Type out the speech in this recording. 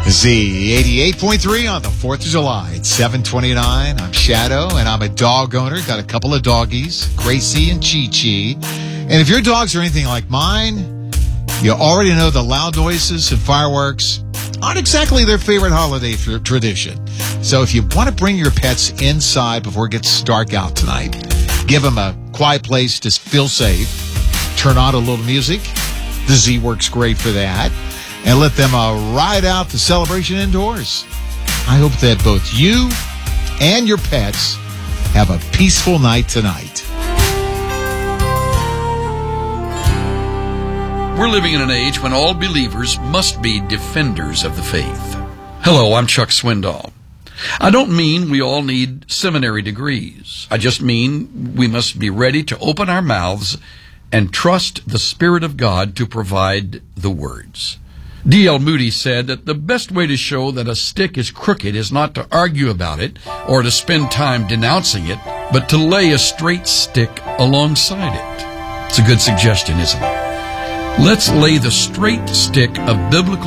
Z 88.3 on the 4th of July. It's 7:29. I'm Shadow, and I'm a dog owner. Got a couple of doggies, Gracie and Chi-Chi. And if your dogs are anything like mine, you already know the loud noises and fireworks aren't exactly their favorite holiday tradition. So if you want to bring your pets inside before it gets dark out tonight, give them a quiet place to feel safe, turn on a little music. The Z works great for that. And let them ride out the celebration indoors. I hope that both you and your pets have a peaceful night tonight. We're living in an age when all believers must be defenders of the faith. Hello, I'm Chuck Swindoll. I don't mean we all need seminary degrees. I just mean we must be ready to open our mouths and trust the Spirit of God to provide the words. D.L. Moody said that the best way to show that a stick is crooked is not to argue about it or to spend time denouncing it, but to lay a straight stick alongside it. It's a good suggestion, isn't it? Let's lay the straight stick of biblical